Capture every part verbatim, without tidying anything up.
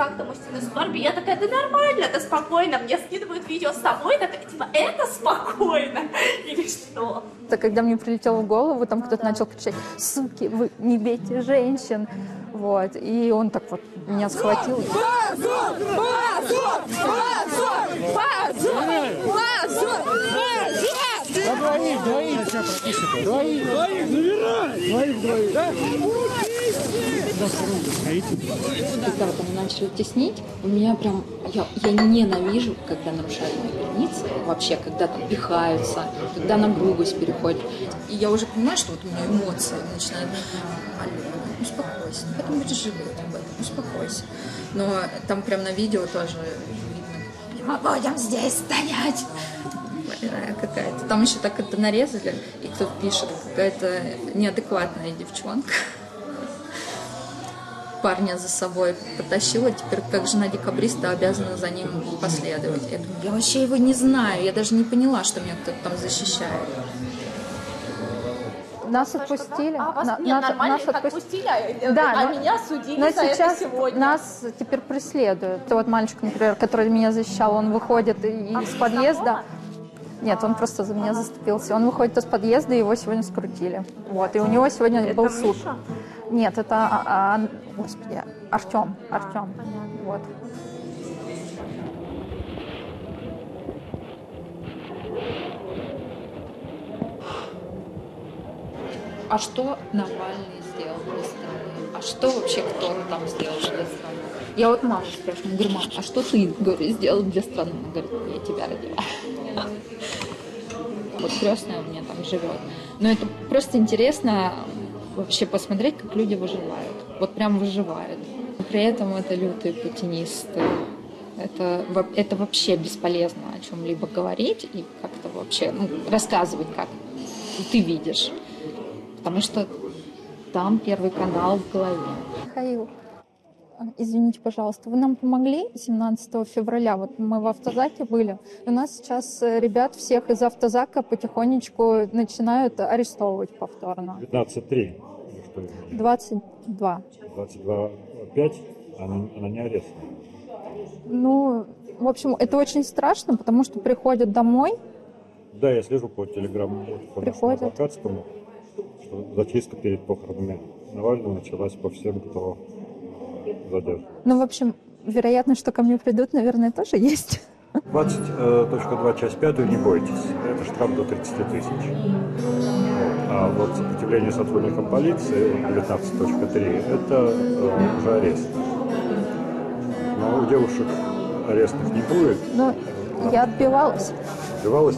как-то мужчины в скорби. Я такая, да нормально, да спокойно. Мне скидывают видео с тобой, такая, типа, это спокойно или что? Это когда мне прилетело в голову, там кто-то начал кричать: суки, вы не бейте женщин. Вот. И он так вот меня схватил. Позор! Позор! Позор! Позор! Позор! Да двоих, двоих, сейчас пропишите. Двоих, двоих, забирай! Двоих, двоих, да? Когда вот они начали теснить, у меня прям, я, я ненавижу, когда нарушают мои границы, вообще, когда там пихаются, когда на грубость переходят. И я уже понимаю, что вот у меня эмоции начинают: Алена, успокойся, ты потом будешь жалеть об этом, успокойся. Но там прям на видео тоже видно: мы будем здесь стоять. Какая-то. Там еще так это нарезали, и кто-то пишет: какая-то неадекватная девчонка парня за собой потащила, теперь как жена декабриста обязана за ним последовать. Я думаю, я вообще его не знаю, я даже не поняла, что меня кто-то там защищает. Нас отпустили. А вас, на, нет, нас, нормально нас их отпу... отпустили, а, да, а но, меня судили но за сейчас это сегодня. Нас теперь преследуют. Вот мальчик, например, который меня защищал, он выходит из а подъезда. Нет, он просто за меня заступился. Он выходит из подъезда, и его сегодня скрутили. Вот, и у него сегодня это был суд. Миша? Нет, это, а, а, господи, Артем. Артем. Вот. А что Навальный сделал для страны? А что вообще кто-то там сделал для страны? Я вот маму спрашиваю, говорю: мам, а что ты, говорю, сделал для страны? Она говорит: я тебя родила. Вот крестная у меня там живет. Но это просто интересно вообще посмотреть, как люди выживают. Вот прям выживают. При этом это лютые путинисты. Это, это вообще бесполезно о чем-либо говорить и как-то вообще ну, рассказывать, как ты видишь. Потому что там Первый канал в голове. Михаил, извините, пожалуйста, вы нам помогли семнадцатого февраля? Вот мы в автозаке были. И у нас сейчас ребят всех из автозака потихонечку начинают арестовывать повторно. пятнадцать три. двадцать два. двадцать два пять, она, она не арест. Ну, в общем, это очень страшно, потому что приходят домой. Да, я слежу по телеграмму, по Приходят. нашему адвокатскому, что зачистка перед похоронами Навального началась по всем, кто задержан. Ну, в общем, вероятность, что ко мне придут, наверное, тоже есть. двадцать точка два, часть пятую, не бойтесь. Это штраф до тридцати тысяч. Вот. А вот сопротивление сотрудникам полиции, девятнадцать точка три, это э, уже арест. Но у девушек арестных не будет. Но я отбивалась. Отбивалась?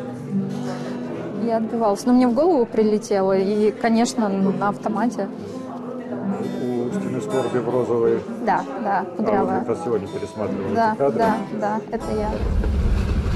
Я отбивалась. Но мне в голову прилетело, и, конечно, на автомате. У «Стены скорби» в розовой. Да, да, А, кудрявая. вот как раз сегодня пересматривали Да, эти кадры. да, да, это я.